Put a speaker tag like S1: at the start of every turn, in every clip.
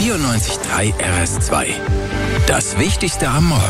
S1: 94.3 RS2. Das Wichtigste am Morgen.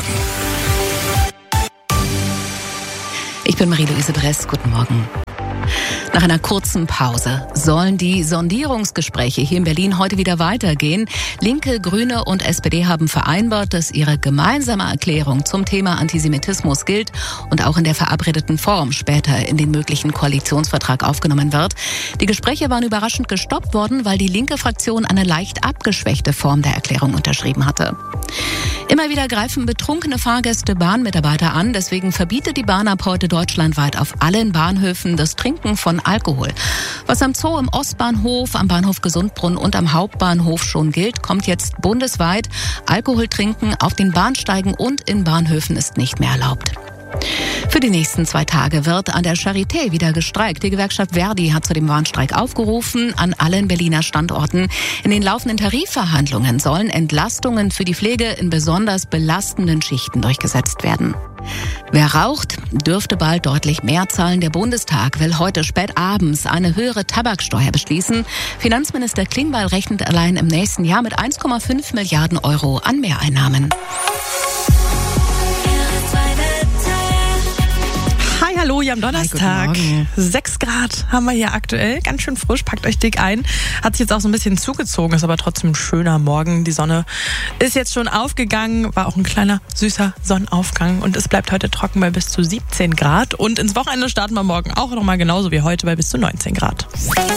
S2: Ich bin Marie-Louise Bress. Guten Morgen. Nach einer kurzen Pause sollen die Sondierungsgespräche hier in Berlin heute wieder weitergehen. Linke, Grüne und SPD haben vereinbart, dass ihre gemeinsame Erklärung zum Thema Antisemitismus gilt und auch in der verabredeten Form später in den möglichen Koalitionsvertrag aufgenommen wird. Die Gespräche waren überraschend gestoppt worden, weil die linke Fraktion eine leicht abgeschwächte Form der Erklärung unterschrieben hatte. Immer wieder greifen betrunkene Fahrgäste Bahnmitarbeiter an. Deswegen verbietet die Bahn ab heute deutschlandweit auf allen Bahnhöfen das Trinken von Alkohol. Was am Zoo, im Ostbahnhof, am Bahnhof Gesundbrunnen und am Hauptbahnhof schon gilt, kommt jetzt bundesweit. Alkohol trinken auf den Bahnsteigen und in Bahnhöfen ist nicht mehr erlaubt. Für die nächsten 2 Tage wird an der Charité wieder gestreikt. Die Gewerkschaft Verdi hat zu dem Warnstreik aufgerufen an allen Berliner Standorten. In den laufenden Tarifverhandlungen sollen Entlastungen für die Pflege in besonders belastenden Schichten durchgesetzt werden. Wer raucht, dürfte bald deutlich mehr zahlen. Der Bundestag will heute spät abends eine höhere Tabaksteuer beschließen. Finanzminister Klingbeil rechnet allein im nächsten Jahr mit 1,5 Milliarden Euro an Mehreinnahmen.
S3: Hallo, hier am Donnerstag. 6 Grad haben wir hier aktuell. Ganz schön frisch, packt euch dick ein. Hat sich jetzt auch so ein bisschen zugezogen, ist aber trotzdem ein schöner Morgen. Die Sonne ist jetzt schon aufgegangen, war auch ein kleiner, süßer Sonnenaufgang. Und es bleibt heute trocken bei bis zu 17 Grad. Und ins Wochenende starten wir morgen auch nochmal genauso wie heute bei bis zu 19 Grad.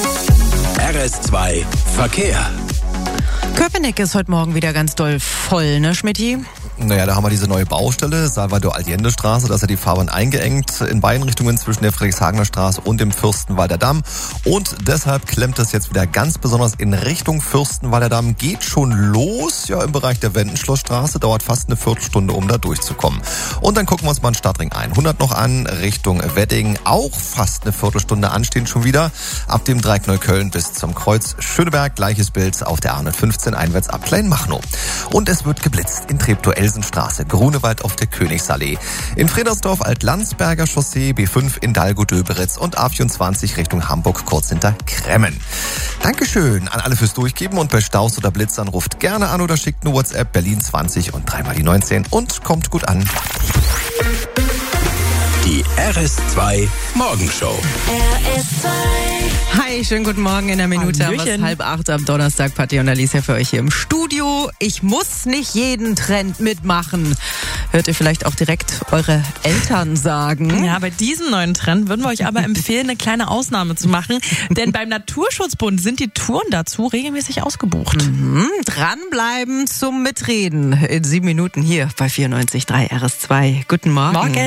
S1: RS2 Verkehr.
S4: Köpenick ist heute Morgen wieder ganz doll voll, ne, Schmidti?
S5: Naja, da haben wir diese neue Baustelle, Salvador-Allende-Straße. Da ist ja die Fahrbahn eingeengt in beiden Richtungen zwischen der Friedrichshagener Straße und dem Fürstenwalder Damm. Und deshalb klemmt es jetzt wieder ganz besonders in Richtung Fürstenwalder Damm. Geht schon los, ja, im Bereich der Wendenschlossstraße. Dauert fast eine Viertelstunde, um da durchzukommen. Und dann gucken wir uns mal den Stadtring 100 noch an, Richtung Wedding. Auch fast eine Viertelstunde anstehen schon wieder. Ab dem Dreieck Neukölln bis zum Kreuz Schöneberg. Gleiches Bild auf der A115 einwärts ab Kleinmachnow. Und es wird geblitzt in Treptow-Elsenstraße, Grunewald auf der Königsallee, in Fredersdorf Altlandsberger Chaussee, B5 in Dalgo-Döberitz und A24 Richtung Hamburg kurz hinter Kremmen. Dankeschön an alle fürs Durchgeben und bei Staus oder Blitzern ruft gerne an oder schickt eine WhatsApp Berlin 20 und 3 mal die 19 und kommt gut an.
S1: Die RS2 Morgenshow.
S4: Hi, schönen guten Morgen. In der Minute haben wir 7:30 am Donnerstag. Patti und Alicia für euch hier im Studio. Ich muss nicht jeden Trend mitmachen. Hört ihr vielleicht auch direkt eure Eltern sagen?
S3: Ja, bei diesem neuen Trend würden wir euch aber empfehlen, eine kleine Ausnahme zu machen. Denn beim Naturschutzbund sind die Touren dazu regelmäßig ausgebucht.
S4: Dranbleiben zum Mitreden. In 7 Minuten hier bei 94.3 RS2. Guten Morgen.
S3: Morgen.